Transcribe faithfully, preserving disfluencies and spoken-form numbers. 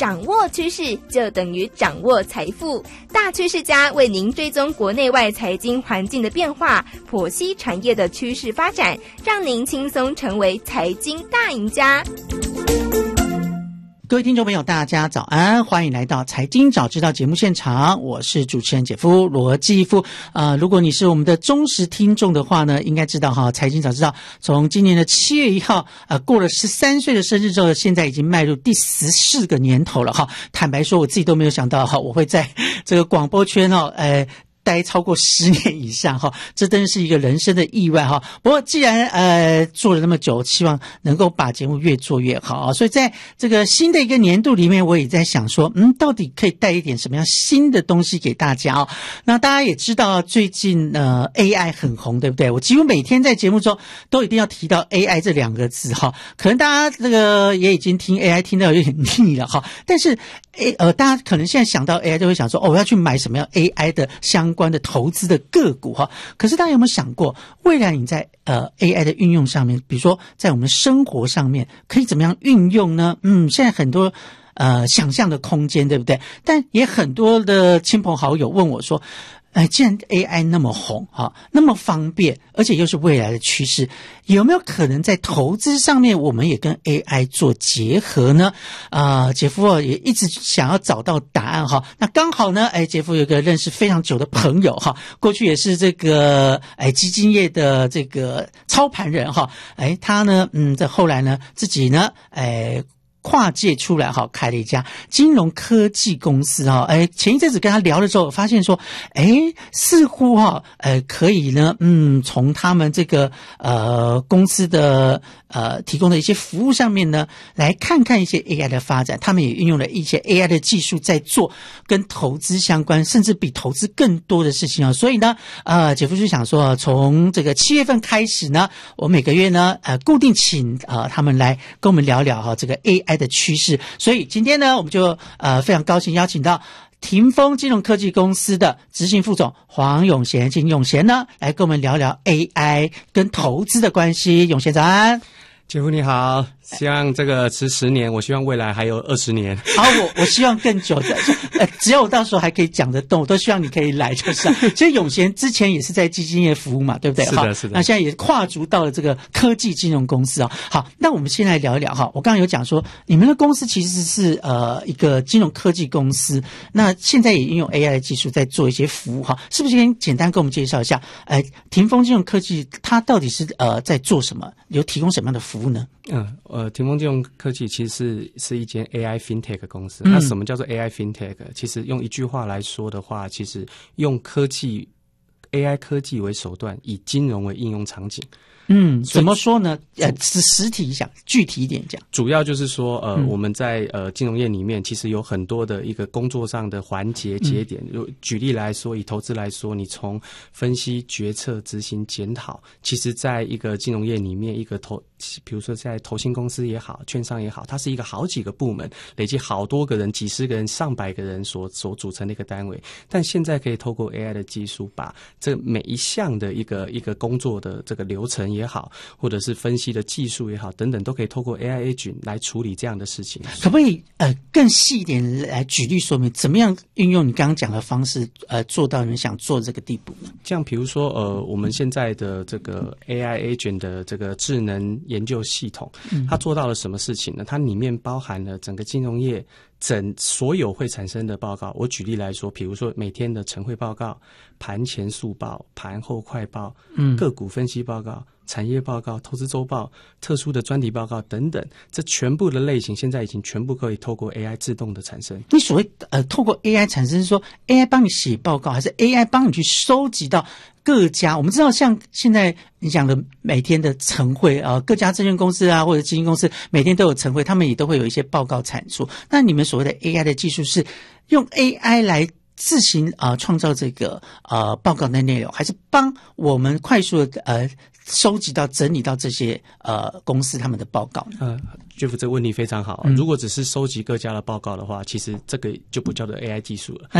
掌握趋势就等于掌握财富。大趋势家为您追踪国内外财经环境的变化，剖析产业的趋势发展，让您轻松成为财经大赢家。 各位听众朋友大家早安，欢迎来到财经早知道节目现场，我是主持人姐夫罗继夫。呃，如果你是我们的忠实听众的话呢，应该知道哈，财经早知道从今年的七月一号呃过了十三岁的生日之后，现在已经迈入第十四个年头了哈。坦白说我自己都没有想到哈，我会在这个广播圈哦呃待超过十年以上哈，这真是一个人生的意外哈。不过既然呃做了那么久，希望能够把节目越做越好，所以在这个新的一个年度里面，我也在想说，嗯，到底可以带一点什么样新的东西给大家哦。那大家也知道，最近呃 A I 很红，对不对？我几乎每天在节目中都一定要提到 A I 这两个字哈。可能大家这个也已经听 A I 听到有点腻了哈，但是 A 呃大家可能现在想到 A I 就会想说，哦，我要去买什么样 A I 的相关的投资的个股哈。可是大家有没有想过，未来你在呃 A I 的运用上面，比如说在我们生活上面可以怎么样运用呢？嗯，现在很多呃想象的空间，对不对？但也很多的亲朋好友问我说，呃，既然 A I 那么红哈，那么方便，而且又是未来的趋势，有没有可能在投资上面我们也跟 A I 做结合呢？啊、呃，杰夫也一直想要找到答案哈。那刚好呢，哎，杰夫有个认识非常久的朋友哈，过去也是这个哎基金业的这个操盘人哈，哎，他呢，嗯，这后来呢自己呢，哎。跨界出来哈，开了一家金融科技公司哈，哎，前一阵子跟他聊了之后，发现说，哎，似乎哈，呃，可以呢，嗯，从他们这个呃公司的呃提供的一些服务上面呢，来看看一些 A I 的发展，他们也运用了一些 A I 的技术在做跟投资相关，甚至比投资更多的事情啊。所以呢，呃，姐夫就想说，从这个七月份开始呢，我每个月呢，呃，固定请呃他们来跟我们聊聊哈这个 A I。的趋势，所以今天呢，我们就呃非常高兴邀请到霆锋金融科技公司的执行副总黄永贤，请永贤呢来跟我们聊聊 A I 跟投资的关系。永贤早安。 姐夫你好，希望这个迟十年，我希望未来还有二十年。 好，我我希望更久的，呃，只要我到时候还可以讲得动，我都希望你可以来，就是啊。其实永贤之前也是在基金业服务嘛，对不对？ 是的，是的。 那现在也跨足到了这个科技金融公司啊。好，那我们先来聊一聊哈。我刚刚有讲说，你们的公司其实是呃一个金融科技公司，那现在也应用 A I 的技术在做一些服务哈，是不是先简单跟我们介绍一下？呃，霆锋金融科技它到底是呃在做什么？有提供什么样的服务呢？ 嗯，呃，霆锋金融科技其实是是一间 A I FinTech 公司。嗯、那什么叫做 A I FinTech？ 其实用一句话来说的话，其实用科技 A I 科技为手段，以金融为应用场景。 嗯，怎么说呢？呃，是实体讲，具体一点讲。 主要就是说，呃， 嗯、 我们在呃金融业里面，其实有很多的一个工作上的环节节点。嗯、举例来说，以投资来说，你从分析、决策、执行、检讨，其实在一个金融业里面，一个投，比如说在投信公司也好，券商也好，它是一个好几个部门，累积好多个人、几十个人、上百个人所所组成的一个单位。但现在可以透过 A I 的技术，把这每一项的一个一个工作的这个流程也好，或者是分析的技术也好，等等，都可以透过 A I agent 来处理这样的事情。 可不可以呃更细一点来举例说明，怎么样运用你刚刚讲的方式，呃，做到你们想做这个地步呢？ 像比如说，呃，我们现在的这个 A I agent 的这个智能研究系统，嗯、它做到了什么事情呢？它里面包含了整个金融业整所有会产生的报告。我举例来说，比如说每天的晨会报告、盘前速报、盘后快报、嗯、个股分析报告、产业报告、投资周报、特殊的专题报告等等，这全部的类型现在已经全部可以透过 A I 自动的产生。 你所谓呃透过 A I 产生，是说 A I 帮你写报告，还是 A I 帮你去收集到各家？我们知道，像现在你讲的每天的晨会啊、呃，各家证券公司啊或者基金公司每天都有晨会，他们也都会有一些报告产出。那你们所谓的 A I 的技术是用 A I 来自行啊、呃、创造这个呃报告的内容，还是帮我们快速的呃收集到整理到这些呃公司他们的报告呢？ 呃 Jeff 这个问题非常好、嗯、如果只是收集各家的报告的话，其实这个就不叫做 A I 技术了。